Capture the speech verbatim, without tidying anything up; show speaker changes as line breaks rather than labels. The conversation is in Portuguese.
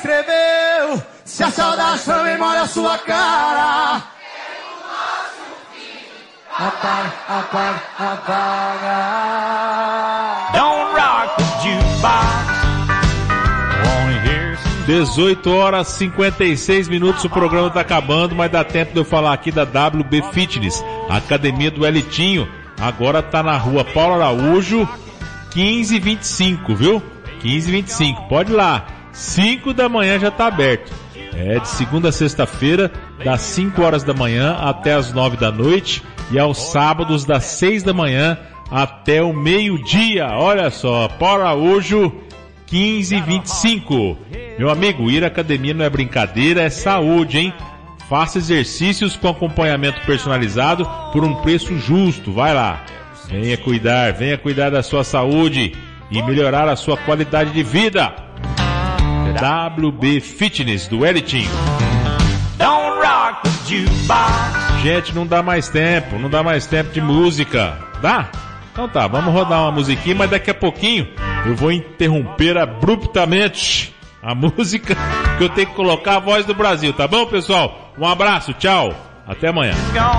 escreveu. Se a saudade também molha a sua cara, apaga, apaga, apaga.
Don't rock the jukebox.
dezoito horas e cinquenta e seis minutos, o programa tá acabando, mas dá tempo de eu falar aqui da W B Fitness, a academia do Elitinho. Agora tá na rua Paulo Araújo, quinze e vinte e cinco, viu? quinze e vinte e cinco, pode ir lá. cinco da manhã já tá aberto. É de segunda a sexta-feira, das cinco horas da manhã até as nove da noite, e aos sábados das seis da manhã até o meio-dia. Olha só, Paulo Araújo, quinze e vinte e cinco. Meu amigo, ir à academia não é brincadeira, é saúde, hein? Faça exercícios com acompanhamento personalizado por um preço justo. Vai lá. Venha cuidar, venha cuidar da sua saúde e melhorar a sua qualidade de vida. W B Fitness do Elitinho.
Don't rock the jukebox.
Gente, não dá mais tempo, não dá mais tempo de música. Dá? Então tá, vamos rodar uma musiquinha, mas daqui a pouquinho eu vou interromper abruptamente a música, que eu tenho que colocar a voz do Brasil, tá bom, pessoal? Um abraço, tchau, até amanhã.